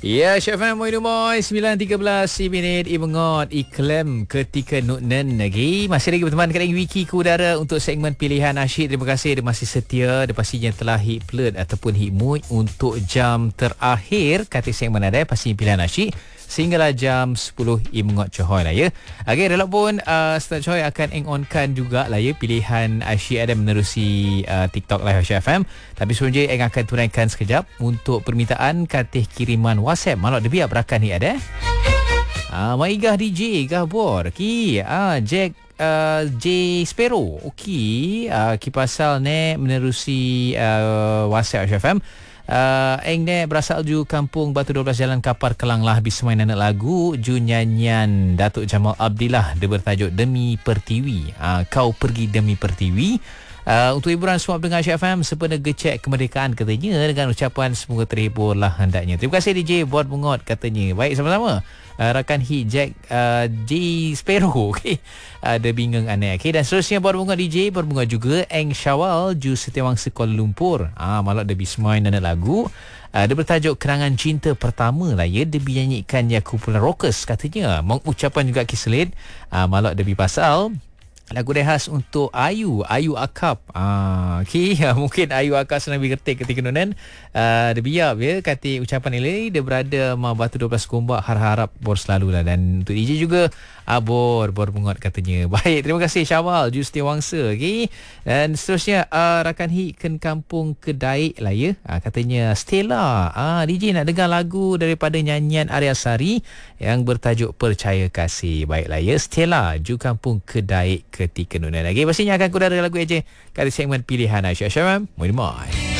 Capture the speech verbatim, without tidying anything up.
Ya, Syafan Moy Moy sembilan tiga belas minit Ibengot iklim ketika nuknen lagi. Masih lagi berteman dengan Wiki ke udara untuk segmen pilihan asyik. Terima kasih dia masih setia. Dia pastinya telah hit plate ataupun hit mood untuk jam terakhir kata segmen ada pasti pilihan asyik sehinggalah jam sepuluh Ibengot Cohoy lah ya. Okey, relak pun uh, Ustaz Cohoy akan eng-onkan juga lah ya pilihan asyik ada menerusi uh, TikTok Live Asyik F M. Tapi sebelum je eng akan tunaikan sekejap untuk permintaan katih kiriman WhatsApp. Malak debiak berakan ni ada. Ah, Maigah D J gah bor. Ki ah Jack uh, J Sparrow. Okey, ah ki pasal ne menerusi uh, WhatsApp Asyik F M. Uh, eng ne berasal ju kampung Batu dua belas Jalan Kapar Kelang lah habis main anak lagu ju nyanyian Datuk Jamal Abdillah dia bertajuk Demi Pertiwi. Uh, kau pergi demi Pertiwi. Uh, untuk hiburan semua pendengar Asyik F M sempena gecek kemerdekaan katanya dengan ucapan semoga terhibur lah hendaknya. Terima kasih D J Bot Bungot katanya. Baik sama-sama. Uh, rakan Hit Jack uh, J Sparrow. Okey. Ada uh, bingung aneh. Okey, dan seterusnya Bot Bungot D J Bot Bungot juga Eng Syawal Ju Setiawangsa Kuala Lumpur. Ah, malak dia bismain dan lagu. Uh, dia bertajuk Kenangan Cinta Pertama lah ya. Dia dinyanyikan ya kumpulan rockers katanya. Mengucapan juga kiselit. Ah, malak dia pasal lagu dia khas untuk Ayu Ayu Akap. Ah, okay. Mungkin Ayu Akap senang berketik ketika nunan. Uh, dia biar ya kata ucapan ini dia berada ma Batu dua belas Gombak harap-harap bor selalu lah. Dan untuk D J juga abor bor bungot katanya. Baik, terima kasih Syawal Ju Setiawangsa. Okay. Dan seterusnya uh, rakan Hit Ken Kampung Kedai lah ya. Uh, katanya Stella. Ah, D J nak dengar lagu daripada nyanyian Arya Sari yang bertajuk Percaya Kasih. Baiklah ya, Stella Ju Kampung Kedai ketika nunan lagi. Pastinya akan kudara lagu aja kali segmen pilihan Aisyah Syam. Moi moi.